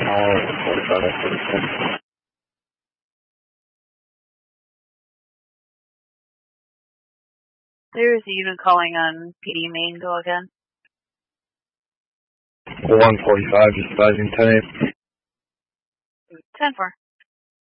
45. There's a unit calling on PD main. Go again. 145, just advising 10-8. 10-4.